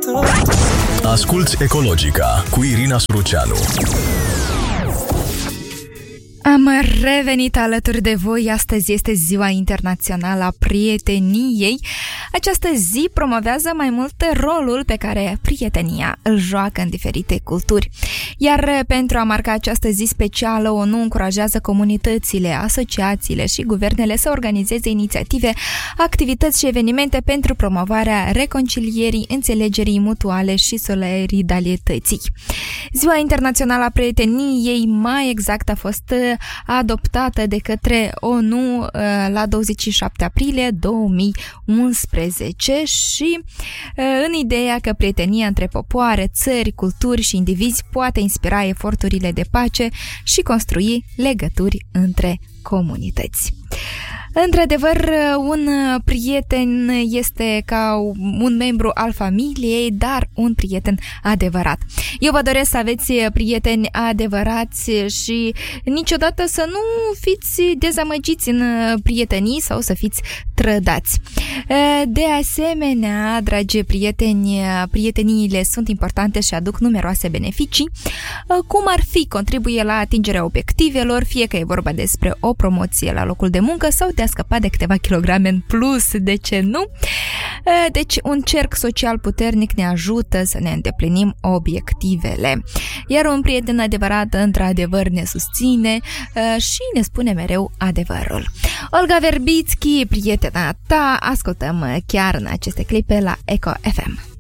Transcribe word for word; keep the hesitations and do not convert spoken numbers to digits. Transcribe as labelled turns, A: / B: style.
A: Asculți Ecologica cu Irina Suruceanu.
B: Am revenit alături de voi. Astăzi este Ziua Internațională a Prieteniei. Această zi promovează mai mult rolul pe care prietenia îl joacă în diferite culturi. Iar pentru a marca această zi specială, ONU încurajează comunitățile, asociațiile și guvernele să organizeze inițiative, activități și evenimente pentru promovarea reconcilierii, înțelegerii mutuale și solidarității. Ziua Internațională a Prieteniei, mai exact, a fost adoptată de către ONU la douăzeci și șapte aprilie două mii unsprezece și în ideea că prietenia între popoare, țări, culturi și indivizi poate inspira eforturile de pace și construi legături între comunități. Într-adevăr, un prieten este ca un membru al familiei, dar un prieten adevărat. Eu vă doresc să aveți prieteni adevărați și niciodată să nu fiți dezamăgiți în prietenii sau să fiți trădați. De asemenea, dragi prieteni, prieteniile sunt importante și aduc numeroase beneficii, cum ar fi contribuie la atingerea obiectivelor, fie că e vorba despre o promoție la locul de muncă sau de a scăpa de câteva kilograme în plus, de ce nu? Deci un cerc social puternic ne ajută să ne îndeplinim obiectivele. Iar un prieten adevărat într-adevăr ne susține și ne spune mereu adevărul. Olga Verbitski, prietena ta, ascultăm chiar în aceste clipe la Eco F M.